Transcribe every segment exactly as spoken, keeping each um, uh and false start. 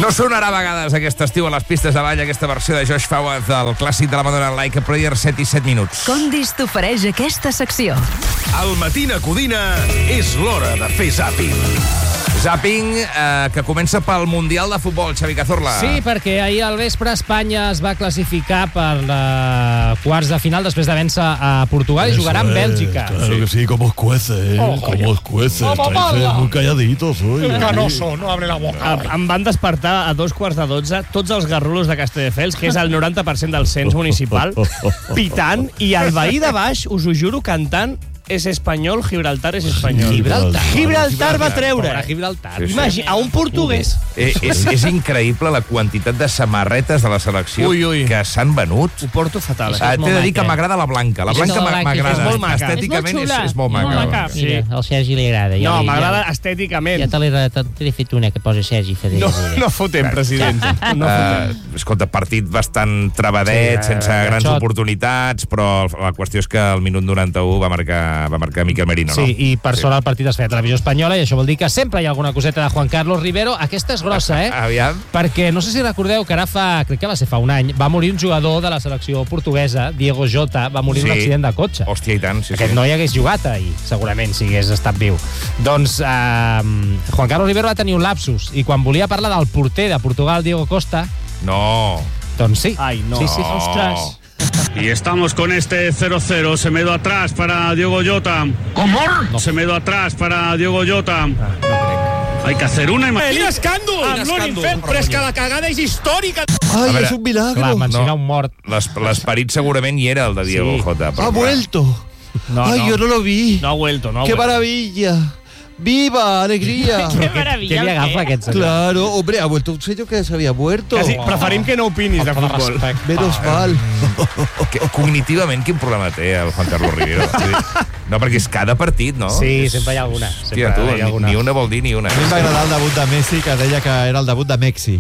No sonarà a vegades aquest estiu a les pistes de ball aquesta versió de Josh Fawad del clàssic de la Madonna Like a Prayer, set i set minuts. Condis t'ofereix aquesta secció. Al Matina Codina és l'hora de fer zàping. Zàping, eh, que comença pel Mundial de Futbol, Xavi Cazorla. Sí, perquè ahir al vespre Espanya es va classificar per la quarts de final després de vèncer a Portugal i jugarà amb Bèlgica. Claro que sí, como os cuece, ¿eh? Oh, como os cuece. ¿Cómo Estáis parla? muy calladitos hoy. Canoso, no abre la boca. Em, em van despertar a dos quarts de dotze tots els garrulos de Castelldefels, que és el noranta per cent del cens municipal, pitant, i el veí de baix, us ho juro, cantant és espanyol, Gibraltar és espanyol. Gibraltar. Gibraltar va treure. Pobre Gibraltar. Sí, sí. Imagina, a un portuguès. Eh, és, és increïble la quantitat de samarretes de la selecció Ui, ui. que s'han venut. Ho porto fatal. Ah, T'he de dir que m'agrada la blanca. La blanca molt maca, m'agrada. és molt maca. Estèticament És és, molt és molt xula, maca. molt maca. Sí. Mira, al Sergi li agrada. No, li- m'agrada Ja, estèticament. ja te l'he te l'he fet una que posa Sergi Federa. No, no fotem, president. No fotem. Uh, escolta, partit bastant trebadet, Sí, sense eh, grans xot. oportunitats, però la qüestió és que al minut noranta-u va marcar, va marcar Miquel Merino, Sí, no? i per sort el partit es feia a Televisió Espanyola i això vol dir que sempre hi ha alguna coseta de Juan Carlos Rivero. Aquesta és grossa, eh? Aviam. Perquè no sé si recordeu que ara fa, crec que va ser fa un any, va morir un jugador de la selecció portuguesa, Diego Jota, va morir en Sí. un accident de cotxe. Hòstia, i tant, sí, Aquest sí. noi hagués jugat ahir, segurament, si hagués estat viu. Doncs eh, Juan Carlos Rivero va tenir un lapsus i quan volia parlar del porter de Portugal, Diego Costa, No. doncs sí. Ai, no. Sí, sí. Ostras. Y estamos con este cero cero. Semedo atrás para Diego Jota. ¿Cómo? Semedo atrás para Diego Jota. Ah, no crec. Hay que hacer una. Quin escàndol! Amb l'Olinfel, però és que la cagada és històrica. ¡Ay, A ver, es un milagro! Clar, mencionar No. un mort. Les- L'esperit segurament hi era, el de Diego Sí. Jota. però ¡Ha clar. vuelto! No, ¡Ay, no. yo no lo vi! No ha vuelto, no ha ¡Qué vuelto. maravilla! ¡Viva! ¡Alegría! Que Què meravella. li agafa aquest senyor? Claro, hombre, ha vuelto un sello que se había muerto. Quasi, preferim que no opinis de Falta futbol. respecte. Menos mal. Que, cognitivament, quin problema té el Juan Carlos Rivero? Vull dir, no, perquè és cada partit, no? Sí, És- sempre hi ha alguna. Sempre Hòstia, tu, hi ha ni, alguna. ni una vol dir ni una. A mi em va agradar el debut de Messi, que deia que era el debut de Mexi.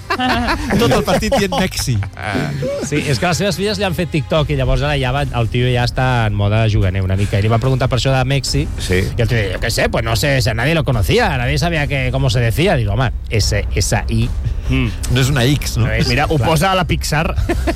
Tot el partit dient Mexi. Sí, és que les seves filles li han fet TikTok i llavors ara ja va, el tio ja està en moda juganer una mica. I li van preguntar per això de Mexi Sí. y el tío dijo, yo qué sé, pues no sé, si nadie lo conocía, nadie sabía que, cómo se decía. Digo, home, ese, esa I No és una X, no? no és... Mira, ho clar. posa a la Pixar.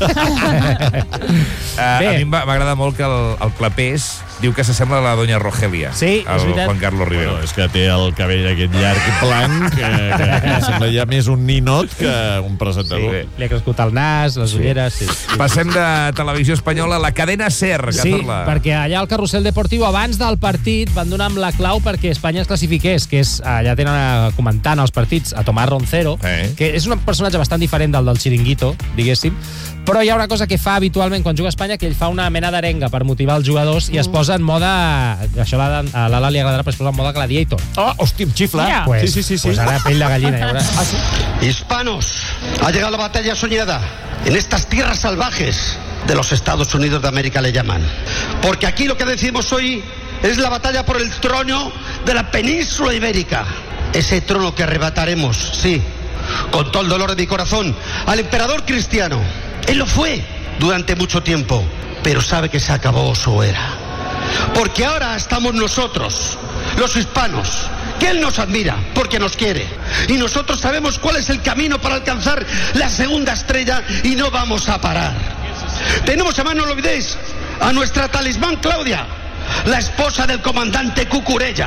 Uh, a Bé. mi m'ha- m'agrada molt que el, el Clapés diu que s'assembla a la doña Rogelia. Sí, és el veritat. Juan Carlos Rivero. Bueno, és que té el cabell aquest llarg i blanc, que, que, que sembla ja més un ninot que un presentador. Sí. Li ha crescut el nas, les ulleres... Sí, sí. Passem de Televisió Espanyola a la cadena SER, Sí, Cazorla. perquè allà al Carrusel Deportiu abans del partit van donar amb la clau perquè Espanya es classifiqués, que és, allà tenen a, comentant els partits a Tomàs Roncero, Eh. que és un personatge bastant diferent del del Chiringuito, diguéssim, però hi ha una cosa que fa habitualment quan juga a Espanya, que ell fa una mena d'arenga per motivar els jugadors i es posa en moda, això a la- a l'Ala li agradarà, però es posa en moda gladiator. Oh, hòstia, em xifla. Mira. Pues, sí, sí, sí, sí. Pues ara pell de gallina, ja veuràs. Hispanos, ha llegado la batalla soñada. En estas tierras salvajes de los Estados Unidos de América le llaman. Porque aquí lo que decimos hoy es la batalla por el trono de la península ibérica. Ese trono que arrebataremos, sí, con todo el dolor de mi corazón, al emperador cristiano. Él lo fue durante mucho tiempo, pero sabe que se acabó su era. Porque ahora estamos nosotros, los hispanos, que Él nos admira porque nos quiere. Y nosotros sabemos cuál es el camino para alcanzar la segunda estrella y no vamos a parar. Tenemos a mano, no lo olvidéis, a nuestra talismán Claudia, la esposa del comandante Cucurella.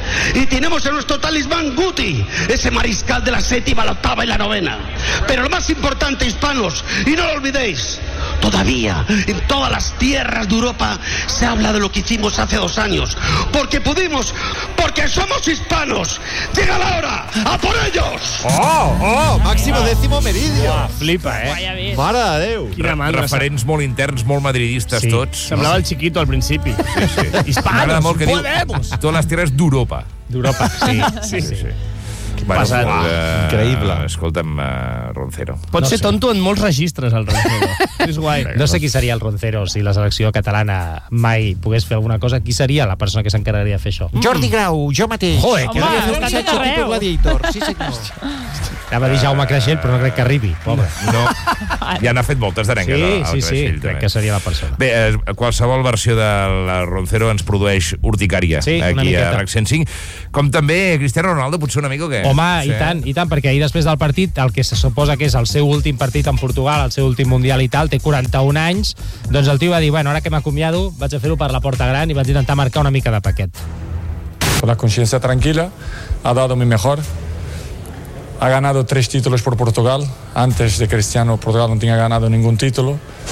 Y tenemos a nuestro talismán Guti, ese mariscal de la séptima, la octava y la novena. Pero lo más importante, hispanos, y no lo olvidéis, todavía en todas las tierras de Europa se habla de lo que hicimos hace dos años. Porque pudimos, porque somos hispanos. Llega la hora, ¡a por ellos! Oh, oh, màximo décimo meridio. Ah, flipa, eh? Vaya bé. Mare de Déu. Quina mandra. Referents molt interns, molt madridistes, Sí. tots. Semblava el Chiquito al principi. M'agrada Hispanos, molt que diu podemos! totes les tierres d'Europa. D'Europa, sí. Sí, sí. Bueno, Passat. eh, Increïble. Escolta'm, uh, Roncero. Pot No ser sé. tonto en molts registres, el Roncero. És guai. No sé qui seria el Roncero si la selecció catalana mai pogués fer alguna cosa. Qui seria la persona que s'encarregaria de fer això? Jordi Grau, jo mateix. Joder, que Home, havia fet un un missatge arreu. tipus Gladiator. Sí, senyor. Anava a dir Jaume Creixell, però no crec que arribi. Pobre. No, ja n'ha fet moltes d'arengues. Sí, al- al sí, sí, Creixell, crec també. que seria la persona. Bé, eh, qualsevol versió de la Roncero ens produeix urticària Sí, una aquí a miqueta. RAC cent cinc. Com també Cristiano Ronaldo, potser una mica o què? Home, Sí. i tant, i tant, perquè ahir després del partit, el que se suposa que és el seu últim partit en Portugal, el seu últim mundial i tal, té quaranta-un anys, doncs el tio va dir, bueno, ara que m'acomiado, vaig a fer-ho per la porta gran i vaig intentar marcar una mica de paquet. Con la conciencia tranquila, ha dado mi mejor. Ha ganado tres títulos por Portugal. Antes de Cristiano, Portugal no tenía ganado ningún título.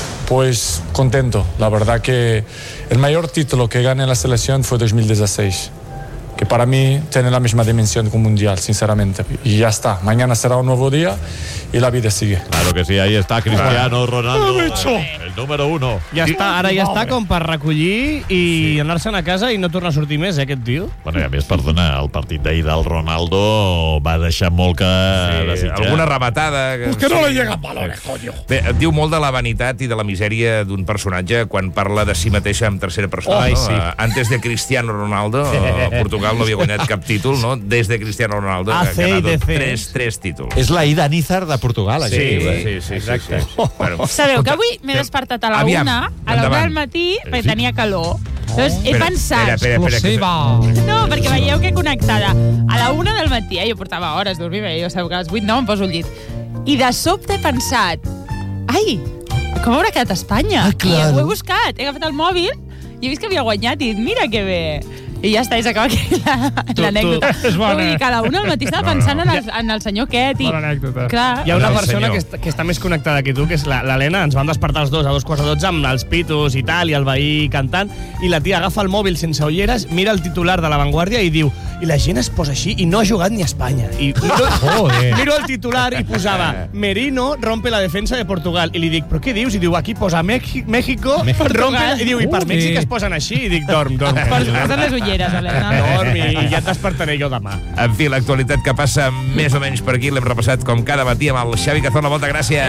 Pues contento. La verdad que el mayor título que gané en la selección fue dos mil dieciséis. Que para mí tiene la misma dimensión que un mundial, sinceramente. Y ya está. Mañana será un nuevo día y la vida sigue. Claro que sí, ahí está Cristiano Ronaldo, el número uno. Ja està, ara ja està com per recollir i sí. anar-se'n a casa i no tornar a sortir més, eh, aquest tio. Bueno, i a més, perdona, el partit d'ahir del Ronaldo va deixar molt que Sí, desitjar. alguna rematada... Pues que no le llega balones, coño. Bé, et diu molt de la vanitat i de la misèria d'un personatge quan parla de si mateixa en tercera persona. Ai, no? sí. Eh, Antes de Cristiano Ronaldo, eh, Portugal no havia guanyat cap títol, no? Des de Cristiano Ronaldo, A que C ha i ganado D C. tres, tres títols. És la Ida Nízar de Portugal, Sí, aquest tio, eh? sí, sí, sí, sí, sí. Bueno, Sabeu que avui m'he despertat a la Aviam, una, a la una endavant. del matí, perquè tenia calor. Llavors he Espera, pensat... espera, espera, espera, No, perquè veieu que connectada. A la una del matí, eh, jo portava hores dormint, eh, jo sabeu que a les vuit no em poso al llit. I de sobte he pensat, ai, com haurà quedat Espanya? Ah, claro. I ho he buscat, he agafat el mòbil i he vist que havia guanyat i he dit, mira que bé. I ja està, i s'acaba aquí la- l'anècdota. tu, és bona. Vull dir que a la una del matí estava No, no. pensant en el, en el senyor aquest. I... Bona anècdota. Clar. Hi ha una El persona senyor. que està, que està més connectada que tu, que és la- l'Helena. Ens van despertar els dos a dos quarts de dotze amb els pitos i tal, i el veí cantant, i la tia agafa el mòbil sense ulleres, mira el titular de La Vanguardia i diu, i la gent es posa així i no ha jugat ni a Espanya. I miro, Joder. miro el titular i posava Merino rompe la defensa de Portugal. I li dic, però què dius? I diu, aquí posa Mexi- México, rompe... I diu, i per Ui. Mèxic es posen així? I dic, dorm, dorm. Per suposo les ulleres, Helena. Dorm i ja et despertaré jo demà. En fi, l'actualitat que passa més o menys per aquí l'hem repassat com cada matí amb el Xavi Cazorla. Moltes gràcies.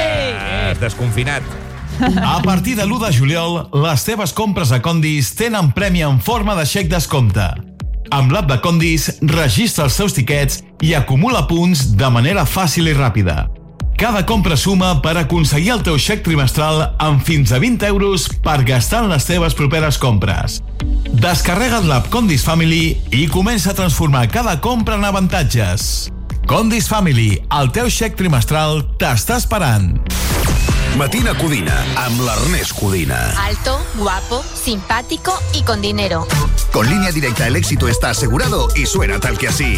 Has desconfinat. A partir de l'u de juliol, les teves compres a Condis tenen premi en forma de xec descompte. Amb l'app de Condis, registra els teus tiquets i acumula punts de manera fàcil i ràpida. Cada compra suma per aconseguir el teu xec trimestral amb fins a vint euros per gastar en les teves properes compres. Descarrega't l'app Condis Family i comença a transformar cada compra en avantatges. Condis Family, el teu xec trimestral t'està esperant. Matina Codina, amb l'Ernest Codina. Alto, guapo, simpático y con dinero. Con Línea Directa el éxito está asegurado y suena tal que así.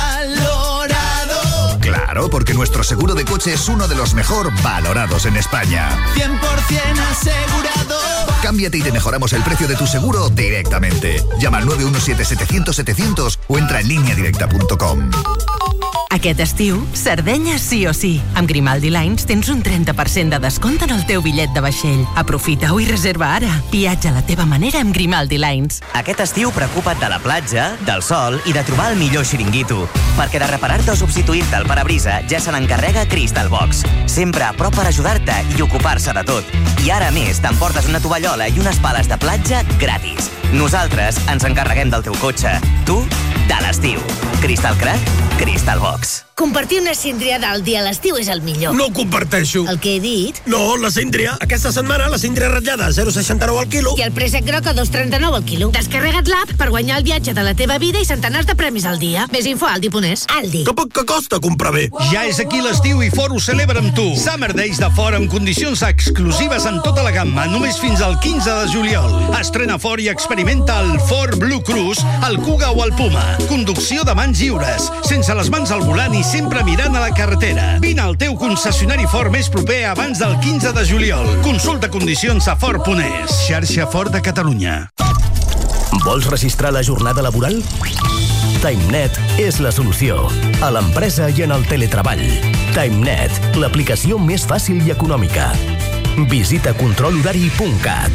Valorado. Claro, porque nuestro seguro de coche es uno de los mejor valorados en España. cien por ciento asegurado. Cámbiate y te mejoramos el precio de tu seguro directamente. Llama al nueve uno siete setecientos setecientos o entra en línea directa punto com. Aquest estiu, Sardenya sí o sí. Amb Grimaldi Lines tens un trenta per cent de descompte en el teu bitllet de vaixell. Aprofita-ho i reserva ara. Viatja a la teva manera amb Grimaldi Lines. Aquest estiu preocupa't de la platja, del sol i de trobar el millor xiringuito. Perquè de reparar-te o substituir-te el parabrisa ja se n'encarrega Crystal Box. Sempre a prop per ajudar-te i ocupar-se de tot. I ara a més t'emportes una tovallola i unes pales de platja gratis. Nosaltres ens encarreguem del teu cotxe. Tu, de l'estiu. Crystal Crack, Crystal Box. Compartir una síndria del dia a l'estiu és el millor. No ho comparteixo. El que he dit? No, la síndria. Aquesta setmana la síndria ratllada a zero coma seixanta-nou al quilo. I el préssec groc a dos coma trenta-nou al quilo. Descarrega't l'app per guanyar el viatge de la teva vida i centenars de premis al dia. Més info a aldi punt es. Aldi. Que poc que costa comprar bé. Ja és aquí l'estiu i Ford ho celebra amb tu. Summer Days de Ford amb condicions exclusives en tota la gamma, només fins al quinze de juliol. Estrena Ford i experimenta el Ford Blue Cruise, el Kuga o el Puma. Conducció de mans lliures, sense les mans al volant i sempre mirant a la carretera. Vine al teu concessionari Ford més proper abans del quinze de juliol. Consulta condicions a Ford punt es. Xarxa Ford de Catalunya. Vols registrar la jornada laboral? TimeNet és la solució. A l'empresa i en el teletreball. TimeNet, l'aplicació més fàcil i econòmica. Visita control horari punt cat.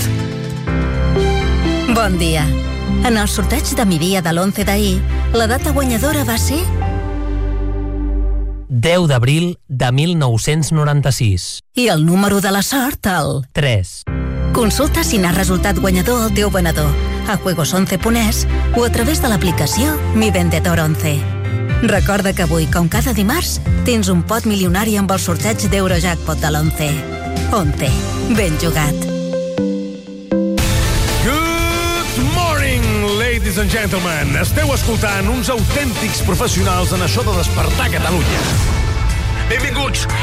Bon dia. En el sorteig de mi dia de l'onze d'ahir, la data guanyadora va ser... deu d'abril de mil nou-cents noranta-sis. I el número de la sort, el... tres. Consulta si n'ha resultat guanyador el teu venedor a juegos once punt es o a través de l'aplicació Mi Vendedor once. Recorda que avui, com cada dimarts, tens un pot milionari amb el sorteig d'Eurojackpot de l'once. once. Ben jugat. Good morning, ladies and gentlemen. Esteu escoltant uns autèntics professionals en això de despertar Catalunya. Benvinguts